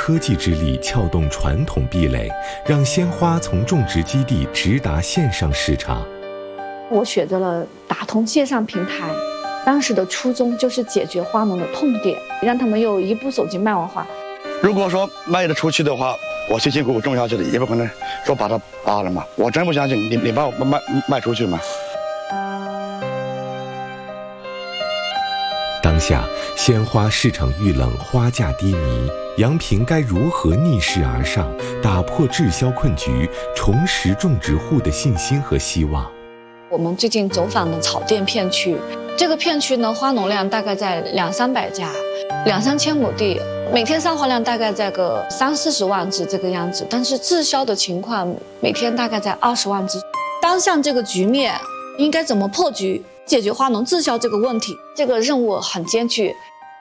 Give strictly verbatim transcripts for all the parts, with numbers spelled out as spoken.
科技之力撬动传统壁垒，让鲜花从种植基地直达线上市场。 我选择了打通线上平台，当时的初衷就是解决花农的痛点，让他们有一部手机卖完花。 如果说卖得出去的话，我辛辛苦苦种下去的，也不可能说把它扒了嘛。我真不相信你，你把我卖卖出去嘛。 当下鲜花市场遇冷，花价低迷，杨平该如何逆势而上，打破滞销困局，重拾种植户的信心和希望？ 我们最近走访的草甸片区，这个片区呢，花农量大概在两三百家，两三千亩地，每天上花量大概在个三四十万只这个样子，但是滞销的情况每天大概在二十万只。当下这个局面应该怎么破局？解决花农滞销这个问题，这个任务很艰巨。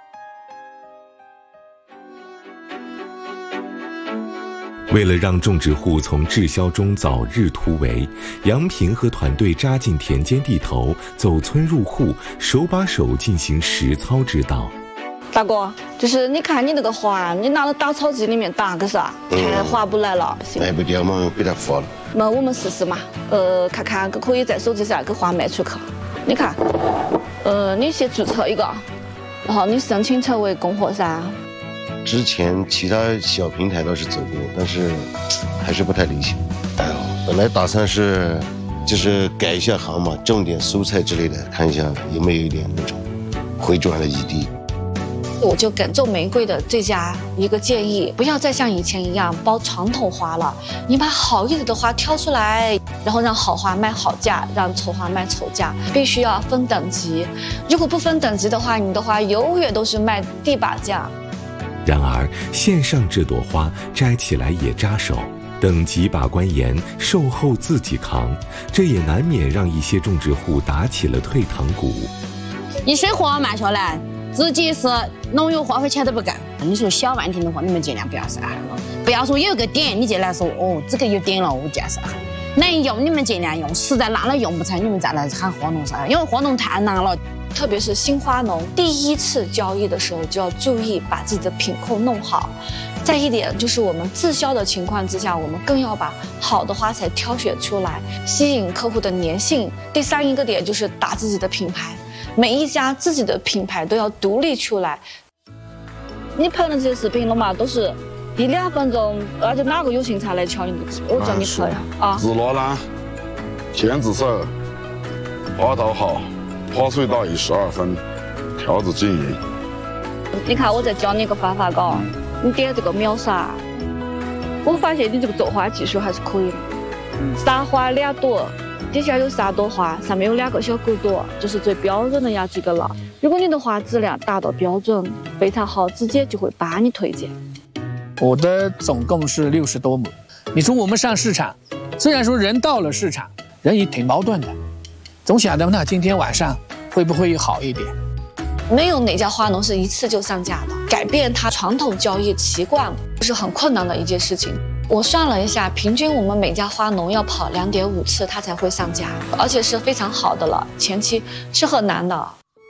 为了让种植户从滞销中早日突围，杨平和团队扎进田间地头，走村入户，手把手进行实操指导。 大哥，就是你看你那个花，你拿到打草机里面打个啥，太划不来了。 卖不掉嘛，被他发了。 那我们试试嘛，呃，看看可以在手机上给花卖出去。你看，呃，你先注册一个，然后你申请成为供货商。 之前其他小平台倒是走过，但是还是不太理想。哎呦，本来打算是就是改一下行嘛，种点蔬菜之类的，看一下有没有一点那种回转的余地。 我就给种玫瑰的这家一个建议，不要再像以前一样包传统花了，你把好一点的花挑出来，然后让好花卖好价，让丑花卖丑价，必须要分等级。如果不分等级的话，你的花永远都是卖地把价。 然而线上这朵花摘起来也扎手，等级把关严，售后自己扛，这也难免让一些种植户打起了退堂鼓。 一水货卖下来，自己是农药花费钱都不干。你说小万庭的话，你们尽量不要杀了，不要说有一个点你就来说哦，这个有点了，我就杀。能用你们尽量用，实在哪了用不成，你们再来喊花农杀，因为花农太难了。 特别是新花农第一次交易的时候，就要注意把自己的品控弄好。再一点就是我们滞销的情况之下，我们更要把好的花材挑选出来，吸引客户的粘性。第三一个点就是打自己的品牌，每一家自己的品牌都要独立出来。你拍的这些视频了嘛，都是一两分钟，而且哪个有心才来瞧你的？我叫你拍呀啊！ 自罗兰，天子色，花道好，花水大于十二分，条子晶莹。 你看我在教你一个方法搞，你点这个秒杀。我发现你这个种花技术还是可以的，撒花两朵。底下有三朵花，上面有两个小狗朵，这是最标准的呀，这个了。如果你的花质量达到标准，非常好，直接就会把你推荐。 我的总共是六十多亩。你说我们上市场，虽然说人到了市场，人也挺矛盾的，总想着那今天晚上会不会好一点？ 没有哪家花农是一次就上架的，改变他传统交易习惯是很困难的一件事情。我算了一下，平均我们每家花农要跑两点五次，它才会上架，而且是非常好的了，前期是很难的。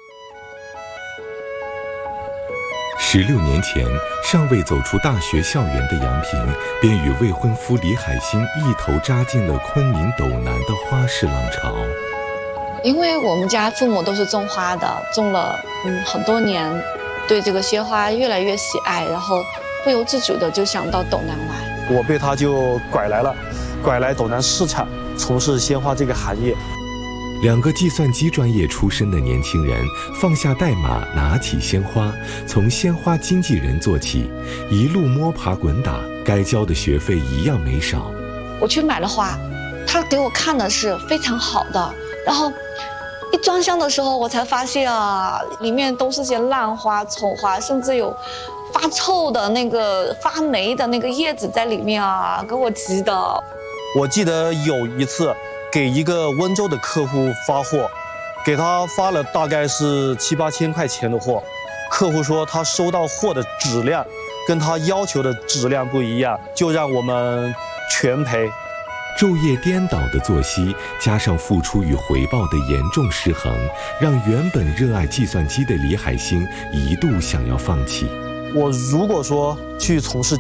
十六年前，尚未走出大学校园的杨平，便与未婚夫李海星一头扎进了昆明斗南的花市浪潮。 因为我们家父母都是种花的，种了嗯很多年，对这个鲜花越来越喜爱，然后不由自主的就想到斗南来。 我被他就拐来了，拐来斗南市场从事鲜花这个行业。 两个计算机专业出身的年轻人放下代码，拿起鲜花，从鲜花经纪人做起，一路摸爬滚打，该交的学费一样没少。 我去买了花，他给我看的是非常好的，然后一装箱的时候，我才发现啊，里面都是些烂花、丑花，甚至有发臭的那个发霉的那个叶子在里面啊，给我急的。 我记得有一次给一个温州的客户发货，给他发了大概是七八千块钱的货，客户说他收到货的质量跟他要求的质量不一样，就让我们全赔。 昼夜颠倒的作息，加上付出与回报的严重失衡，让原本热爱计算机的李海星一度想要放弃。 我如果说去从事